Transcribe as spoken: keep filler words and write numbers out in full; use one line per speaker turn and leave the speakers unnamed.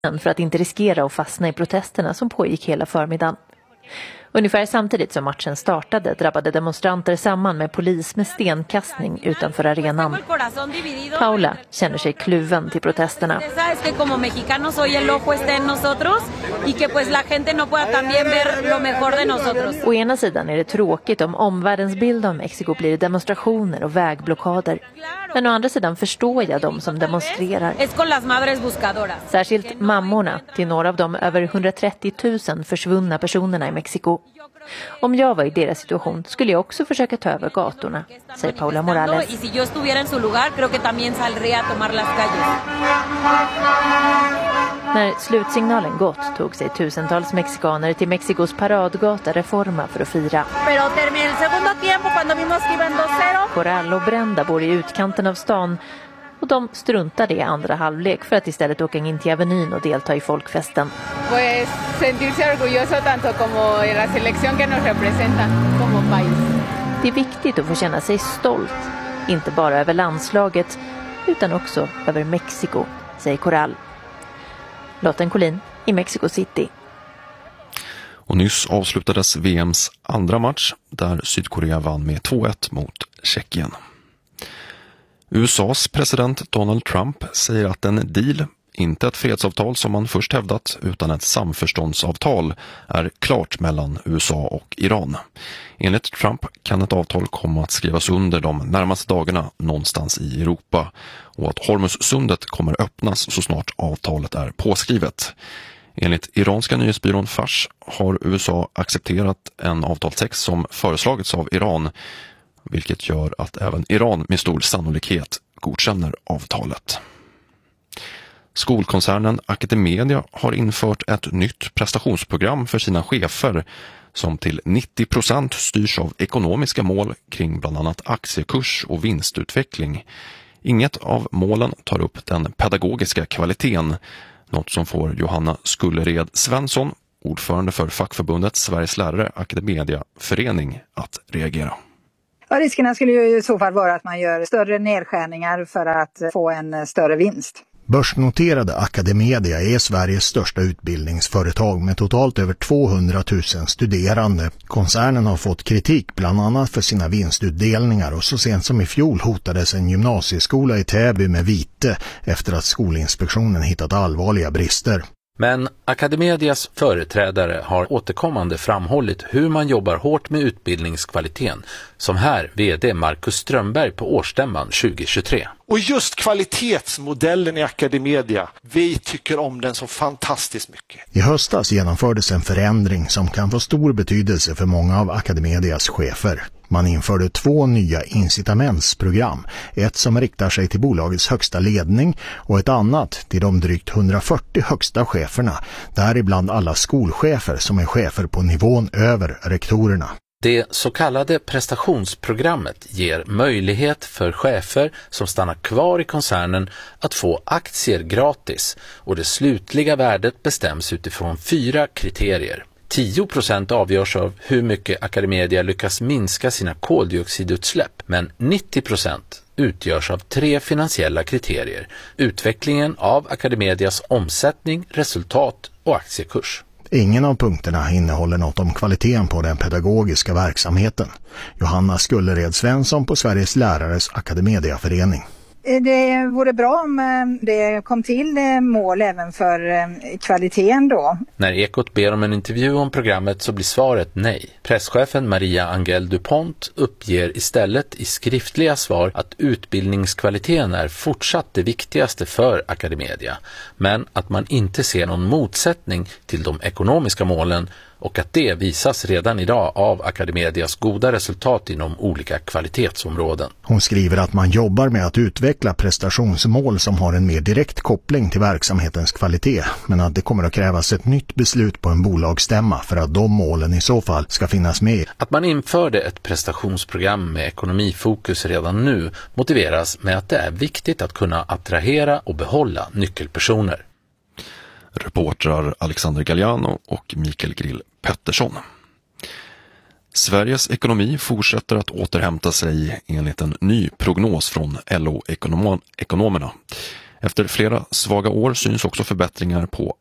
för att inte riskera att fastna i protesterna som pågick hela förmiddagen. Ungefär samtidigt som matchen startade drabbade demonstranter samman med polis med stenkastning utanför arenan. Paula känner sig kluven till protesterna. Å ena sidan är det tråkigt om omvärldens bild av Mexiko blir demonstrationer och vägblockader. Men å andra sidan förstår jag dem som demonstrerar. Särskilt mammorna till några av de över hundratrettio tusen försvunna personerna i Mexiko. Om jag var i deras situation skulle jag också försöka ta över gatorna, säger Paula Morales. När slutsignalen gått tog sig tusentals mexikaner till Mexikos paradgata Reforma för att fira. Corral och Brenda bor i utkanten av stan och de struntade i andra halvlek för att istället åka in till Avenyn och delta i folkfesten.
Pues sentirse orgulloso tanto como en la selección que nos representa como país.
Det är viktigt att få känna sig stolt, inte bara över landslaget utan också över Mexiko, säger Corral. Lotten Collin i Mexico City.
Och nyss avslutades V M:s andra match där Sydkorea vann med två ett mot Tjeckien. U S A:s president Donald Trump säger att en deal, inte ett fredsavtal som man först hävdat utan ett samförståndsavtal, är klart mellan U S A och Iran. Enligt Trump kan ett avtal komma att skrivas under de närmaste dagarna någonstans i Europa och att Hormuzsundet kommer öppnas så snart avtalet är påskrivet. Enligt iranska nyhetsbyrån Fars har U S A accepterat en avtalstext som föreslagits av Iran, vilket gör att även Iran med stor sannolikhet godkänner avtalet. Skolkoncernen Academedia har infört ett nytt prestationsprogram för sina chefer som till nittio procent styrs av ekonomiska mål kring bland annat aktiekurs och vinstutveckling. Inget av målen tar upp den pedagogiska kvaliteten, något som får Johanna Skullered Svensson, ordförande för fackförbundet Sveriges lärare Academedia förening, att reagera.
Ja, riskerna skulle ju i så fall vara att man gör större nedskärningar för att få en större vinst.
Börsnoterade Academedia är Sveriges största utbildningsföretag med totalt över tvåhundratusen studerande. Koncernen har fått kritik bland annat för sina vinstutdelningar och så sent som i fjol hotades en gymnasieskola i Täby med vite efter att Skolinspektionen hittat allvarliga brister.
Men Academedias företrädare har återkommande framhållit hur man jobbar hårt med utbildningskvaliteten, som här vd Marcus Strömberg på årsstämman tjugohundratjugotre.
Och just kvalitetsmodellen i Academedia, vi tycker om den så fantastiskt mycket.
I höstas genomfördes en förändring som kan få stor betydelse för många av Academedias chefer. Man införde två nya incitamentsprogram, ett som riktar sig till bolagets högsta ledning och ett annat till de drygt hundrafyrtio högsta cheferna, däribland alla skolchefer som är chefer på nivån över rektorerna.
Det så kallade prestationsprogrammet ger möjlighet för chefer som stannar kvar i koncernen att få aktier gratis, och det slutliga värdet bestäms utifrån fyra kriterier. tio procent avgörs av hur mycket Academedia lyckas minska sina koldioxidutsläpp, men nittio procent utgörs av tre finansiella kriterier: utvecklingen av Academedias omsättning, resultat och aktiekurs.
Ingen av punkterna innehåller något om kvaliteten på den pedagogiska verksamheten. Johanna Skullered Svensson på Sveriges lärares Academediaförening.
Det vore bra om det kom till mål även för kvaliteten då.
När Ekot ber om en intervju om programmet så blir svaret nej. Presschefen Maria Angel Dupont uppger istället i skriftliga svar att utbildningskvaliteten är fortsatt det viktigaste för Academedia, men att man inte ser någon motsättning till de ekonomiska målen och att det visas redan idag av Academedias goda resultat inom olika kvalitetsområden.
Hon skriver att man jobbar med att utveckla prestationsmål som har en mer direkt koppling till verksamhetens kvalitet, men att det kommer att krävas ett nytt beslut på en bolagsstämma för att de målen i så fall ska finnas med.
Att man införde ett prestationsprogram med ekonomifokus redan nu motiveras med att det är viktigt att kunna attrahera och behålla nyckelpersoner.
Reportrar Alexander Galliano och Mikael Grill Pettersson. Sveriges ekonomi fortsätter att återhämta sig enligt en ny prognos från L O-ekonomerna. Efter flera svaga år syns också förbättringar på